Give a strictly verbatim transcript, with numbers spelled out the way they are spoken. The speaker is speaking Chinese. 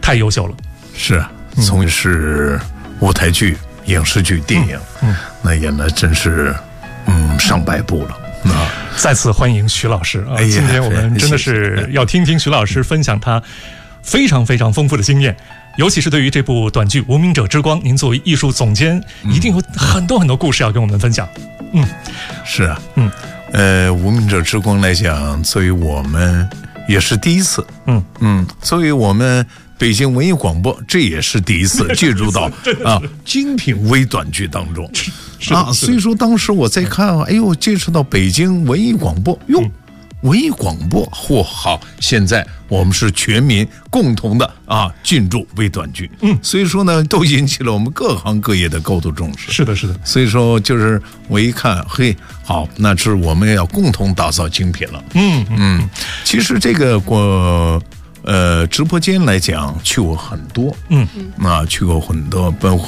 太优秀了。 是，从事舞台剧、影视剧、电影，嗯，那演了真是嗯上百部了。啊， 再次欢迎徐老师啊！ 哎、 今天我们真的是要听听徐老师分享他非常非常丰富的经验，尤其是对于这部短剧《无名者之光》，您作为艺术总监，一定有很多很多故事要跟我们分享。嗯， 是啊，嗯，呃，《无名者之光》来讲，作为我们也是第一次，嗯嗯，作为我们北京文艺广播，这也是第一次介入到啊精品微短剧当中。啊，所以说当时我在看，哎呦，接触到北京文艺广播，哟，嗯、文艺广播，嚯，好，现在我们是全民共同的啊进驻微短剧，嗯，所以说呢，都引起了我们各行各业的高度重视。 是的，是的。 所以说，就是我一看，嘿，好，那是我们要共同打造精品了。嗯嗯，其实这个我。呃，直播间来讲去过很多，嗯，啊，去过很多，包括